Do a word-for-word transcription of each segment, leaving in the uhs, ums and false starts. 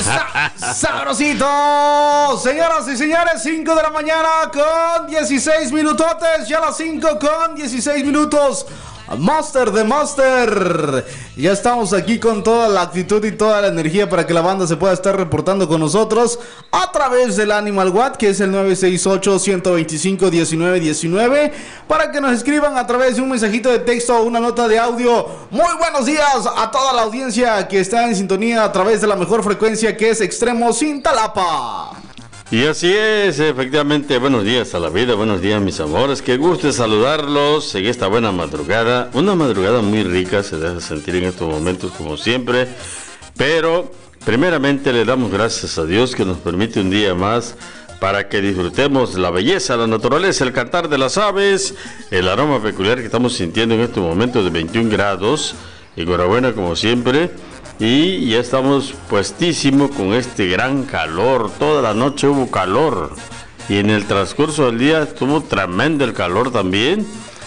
Sa sabrosito. Señoras y señores, cinco de la mañana con dieciséis minutotes. Ya las cinco con dieciséis minutos. Master de Master. Ya estamos aquí con toda la actitud y toda la energía para que la banda se pueda estar reportando con nosotros a través del Animal Watt, que es el nueve seis ocho, uno dos cinco, uno nueve uno nueve, para que nos escriban a través de un mensajito de texto o una nota de audio. Muy buenos días a toda la audiencia que está en sintonía a través de la mejor frecuencia, que es Extremo Cintalapa. Y así es, efectivamente, buenos días a la vida, buenos días mis amores, qué gusto saludarlos en esta buena madrugada, una madrugada muy rica, se deja sentir en estos momentos como siempre, pero primeramente le damos gracias a Dios que nos permite un día más para que disfrutemos la belleza, la naturaleza, el cantar de las aves, el aroma peculiar que estamos sintiendo en estos momentos de veintiún grados, enhorabuena como siempre. Y ya estamos puestísimos con este gran calor. Toda la noche hubo calor. Y en el transcurso del día estuvo tremendo el calor también.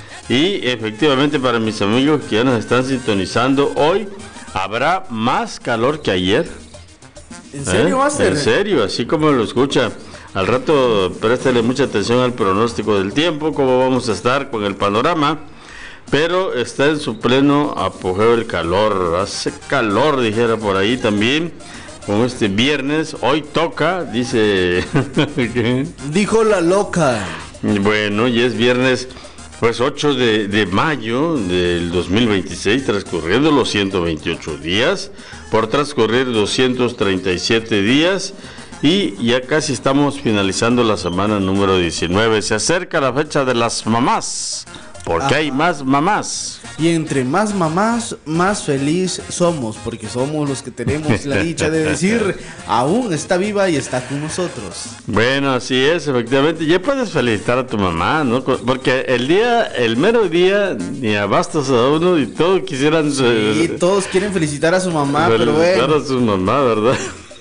Y efectivamente para mis amigos que ya nos están sintonizando, hoy habrá más calor que ayer. ¿En serio, va a ser? En serio, así como lo escucha. Al rato préstale mucha atención al pronóstico del tiempo, cómo vamos a estar con el panorama. Pero está en su pleno apogeo el calor, hace calor, dijera por ahí también, con este viernes, hoy toca, dice... Dijo la loca. Bueno, y es viernes, pues ocho de, de mayo del dos mil veintiséis, transcurriendo los ciento veintiocho días, por transcurrir doscientos treinta y siete días, y ya casi estamos finalizando la semana número diecinueve, se acerca la fecha de las mamás. Porque hay más mamás. Y entre más mamás, más feliz somos, porque somos los que tenemos la dicha de decir, aún está viva y está con nosotros. Bueno, así es, efectivamente. Ya puedes felicitar a tu mamá, ¿no? Porque el día, el mero día, ni abastas a uno y todos quisieran... Sí, eh, todos quieren felicitar a su mamá, pero bueno. a su mamá, ¿verdad?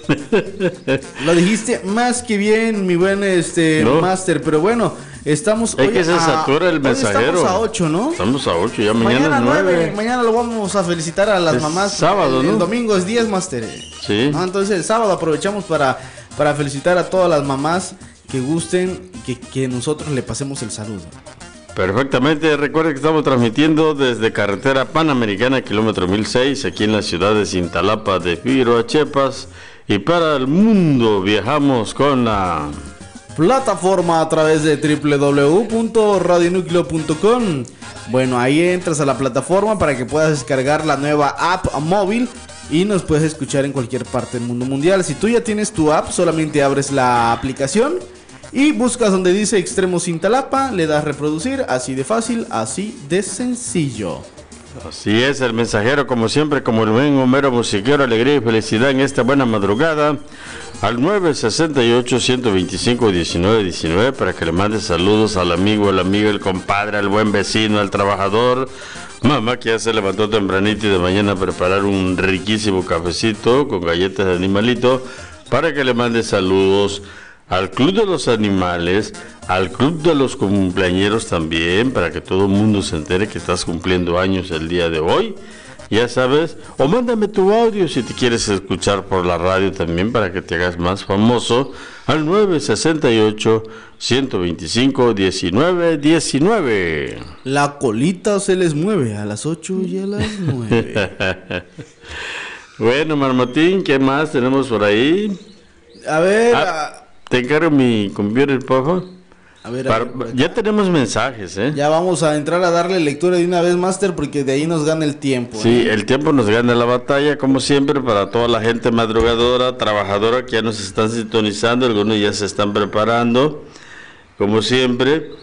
Lo dijiste más que bien, mi buen este ¿no? Master, pero bueno, estamos hoy es que se satura el mensajero. Estamos a ocho, ¿no? Estamos a ocho, ya mañana, mañana nueve. Mañana lo vamos a felicitar a las es mamás. Sábado, el, ¿no? El domingo es diez, Master. Sí. ¿No? Entonces el sábado aprovechamos para, para felicitar a todas las mamás que gusten que, que nosotros le pasemos el saludo. Perfectamente, recuerden que estamos transmitiendo desde carretera panamericana, kilómetro mil seis, aquí en la ciudad de Cintalapa de Figueroa, Chiapas. Y para el mundo viajamos con la plataforma a través de doble u doble u doble u punto radio núcleo punto com. Bueno, ahí entras a la plataforma para que puedas descargar la nueva app móvil y nos puedes escuchar en cualquier parte del mundo mundial. Si tú ya tienes tu app, solamente abres la aplicación y buscas donde dice Extremo Cintalapa, le das reproducir, así de fácil, así de sencillo. Así es, el mensajero, como siempre, como el buen Homero musiquero, alegría y felicidad en esta buena madrugada, al nueve sesenta y ocho, ciento veinticinco, diecinueve diecinueve, para que le mande saludos al amigo, al amigo, el compadre, al buen vecino, al trabajador, mamá que ya se levantó tempranito y de mañana a preparar un riquísimo cafecito con galletas de animalito, para que le mande saludos al Club de los Animales, al Club de los Cumpleañeros también, para que todo el mundo se entere que estás cumpliendo años el día de hoy, ya sabes, o mándame tu audio si te quieres escuchar por la radio también, para que te hagas más famoso, al nueve sesenta y ocho, ciento veinticinco, diecinueve diecinueve. La colita se les mueve a las ocho y a las nueve. Bueno, Marmotín, ¿qué más tenemos por ahí? A ver... Ah, te encargo mi computer, por favor. A ver, Para, a ver, ya tenemos mensajes, ¿eh? Ya vamos a entrar a darle lectura de una vez, Master, porque de ahí nos gana el tiempo. Sí, ¿eh? El tiempo nos gana la batalla, como siempre, para toda la gente madrugadora, trabajadora que ya nos están sintonizando, algunos ya se están preparando, como siempre.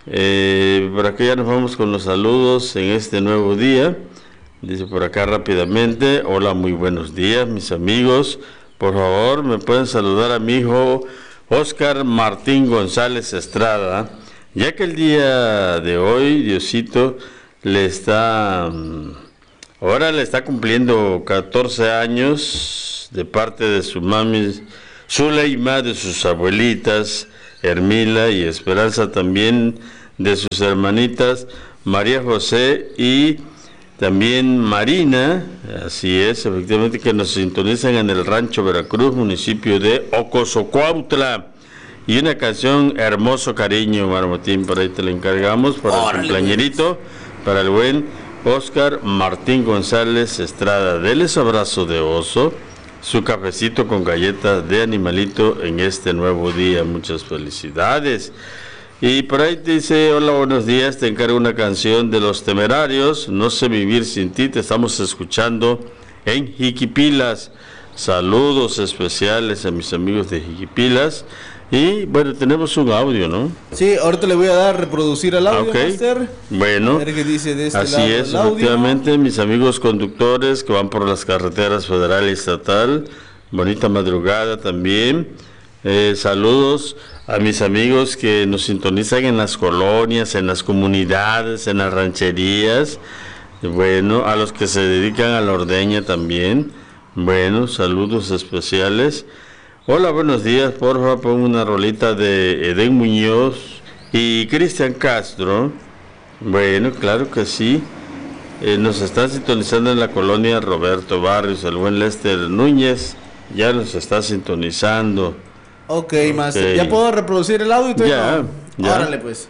Eh, por acá ya nos vamos con los saludos en este nuevo día. Dice por acá rápidamente, hola, muy buenos días, mis amigos. Por favor, me pueden saludar a mi hijo Oscar Martín González Estrada, ya que el día de hoy Diosito le está, ahora le está cumpliendo catorce años de parte de su mami Zuleima, de sus abuelitas Hermila y Esperanza, también de sus hermanitas María José y También Marina, así es, efectivamente, que nos sintonizan en el Rancho Veracruz, municipio de Ocosocuautla. Y una canción, Hermoso Cariño, Marmotín, por ahí te la encargamos, para Órale, el cumpleañerito, pues. Para el buen Oscar Martín González Estrada. Dele su abrazo de oso, su cafecito con galletas de animalito en este nuevo día. Muchas felicidades. Y por ahí te dice, hola, buenos días, te encargo una canción de Los Temerarios, No sé vivir sin ti, te estamos escuchando en Jiquipilas. Saludos especiales a mis amigos de Jiquipilas. Y bueno, tenemos un audio, ¿no? Sí, ahorita le voy a dar a reproducir el audio, okay. Master. Bueno, a ver qué dice de este así lado es, el audio. efectivamente, mis amigos conductores que van por las carreteras federal y estatal, bonita madrugada también. Eh, saludos a mis amigos que nos sintonizan en las colonias, en las comunidades, en las rancherías. Bueno, a los que se dedican a la ordeña también. Bueno, saludos especiales. Hola, buenos días, porfa, pon una rolita de Edén Muñoz y Cristian Castro. Bueno, claro que sí. Eh, nos están sintonizando en la colonia Roberto Barrios, el buen Lester Núñez ya nos está sintonizando. Ok, Master, okay. ¿Ya puedo reproducir el audio? Ya, no? ya. Órale, pues.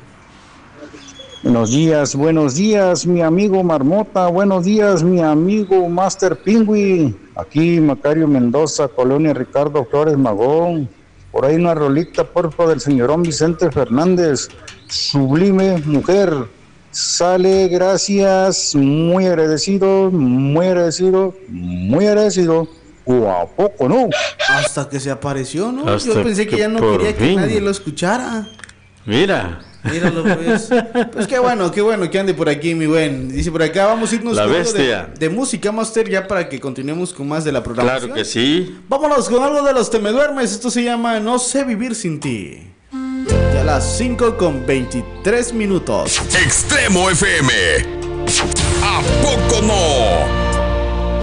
Buenos días, buenos días, mi amigo Marmota, buenos días, mi amigo Master Pingüi. Aquí Macario Mendoza, colonia Ricardo Flores Magón. Por ahí una rolita, porfa, del señorón Vicente Fernández. Sublime mujer. Sale, gracias, muy agradecido, muy agradecido, muy agradecido. ¿O a poco no? Hasta que se apareció, ¿no? Hasta Yo pensé que, que ya no quería fin. que nadie lo escuchara. Mira. Míralo, pues. Pues qué bueno, qué bueno que ande por aquí, mi buen. Dice por acá, vamos a irnos la con bestia. algo de, de música, Master, ya para que continuemos con más de la programación. Claro que sí. Vámonos con algo de Los Temeduermes. Esto se llama No sé vivir sin ti. Ya a las cinco con veintitrés minutos. Extremo F M. ¿A poco no?